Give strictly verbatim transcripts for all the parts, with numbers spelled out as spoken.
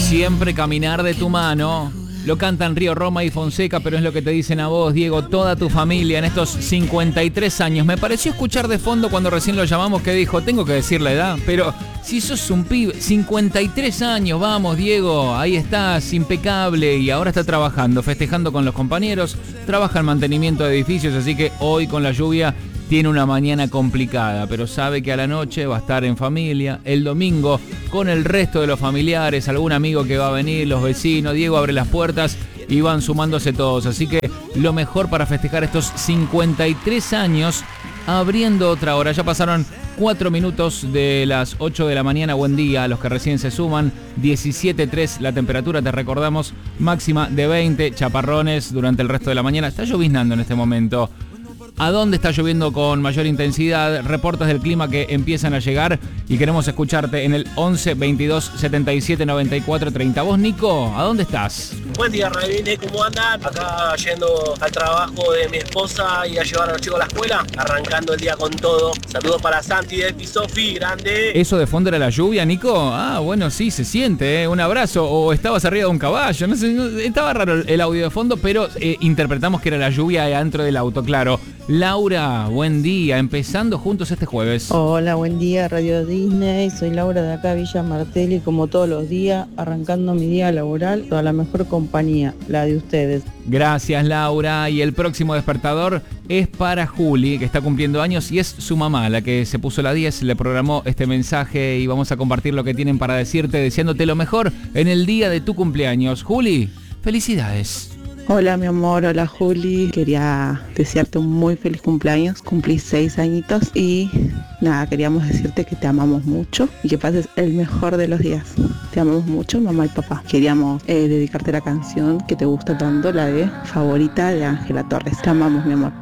Siempre caminar de tu mano. Lo cantan Río Roma y Fonseca, pero es lo que te dicen a vos, Diego, toda tu familia en estos cincuenta y tres años. Me pareció escuchar de fondo cuando recién lo llamamos que dijo, tengo que decir la edad, pero si sos un pibe, cincuenta y tres años, vamos, Diego, ahí estás, impecable, y ahora está trabajando, festejando con los compañeros, trabaja en mantenimiento de edificios, así que hoy con la lluvia tiene una mañana complicada, pero sabe que a la noche va a estar en familia, el domingo con el resto de los familiares, algún amigo que va a venir, los vecinos. Diego abre las puertas y van sumándose todos, así que lo mejor para festejar estos cincuenta y tres años, abriendo otra hora. Ya pasaron cuatro minutos de las ocho de la mañana. Buen día a los que recién se suman. diecisiete punto tres la temperatura, te recordamos, máxima de veinte, chaparrones durante el resto de la mañana. Está lloviznando en este momento. ¿A dónde está lloviendo con mayor intensidad? Reportes del clima que empiezan a llegar y queremos escucharte en el once, veintidós, setenta y siete, noventa y cuatro, treinta. ¿Vos, Nico, a dónde estás? Buen día, Rabine, ¿cómo andan? Acá yendo al trabajo de mi esposa y a llevar a los chicos a la escuela, arrancando el día con todo. Saludos para Santi de Pisofi, grande. ¿Eso de fondo era la lluvia, Nico? Ah, bueno, sí, se siente, ¿eh? Un abrazo. O estabas arriba de un caballo, no sé, no, estaba raro el audio de fondo, pero eh, interpretamos que era la lluvia dentro del auto, claro. Laura, buen día, empezando juntos este jueves. Hola, buen día, Radio Disney. Soy Laura de acá, Villa Martelli, como todos los días, arrancando mi día laboral, toda la mejor compañía, la de ustedes. Gracias, Laura. Y el próximo despertador es para Juli, que está cumpliendo años y es su mamá la que se puso la diez, le programó este mensaje y vamos a compartir lo que tienen para decirte, deseándote lo mejor en el día de tu cumpleaños. Juli, felicidades. Hola, mi amor, hola, Juli. Quería desearte un muy feliz cumpleaños. Cumplí seis añitos y nada, queríamos decirte que te amamos mucho y que pases el mejor de los días. Te amamos mucho, mamá y papá. Queríamos eh, dedicarte la canción que te gusta tanto, la de Favorita de Ángela Torres. Te amamos, mi amor.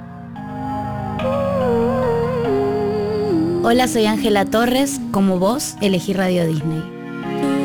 Hola, soy Ángela Torres. Como vos, elegí Radio Disney.